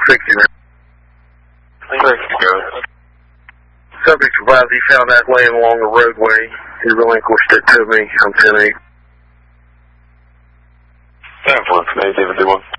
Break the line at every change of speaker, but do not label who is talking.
60.
Thanks, go.
Subject advised he found that laying along the roadway. He relinquished it to me. I'm 10-8.
Maybe 1.